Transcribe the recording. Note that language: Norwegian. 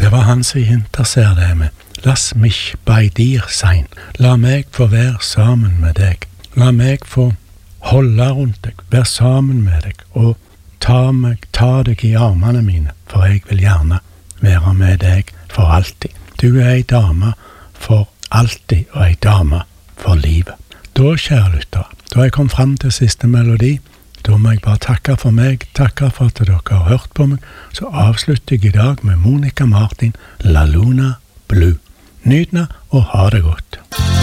Det var han som interesserer deg med. Lass mich bei dir sein. La meg få være sammen med deg. La meg få holde rundt deg, være sammen med deg, og ta deg i armene mine, for jeg vil gjerne være med deg for alltid. Du er ei dame for alltid, og ei dame for livet. Da, kjære lyttere, da jeg kom frem til siste melodi, da må jeg bare takke for meg, takke for at dere har hørt på meg, så avslutter jeg i dag med Monica Martin, La Luna Blue. Nyt den, og ha det godt.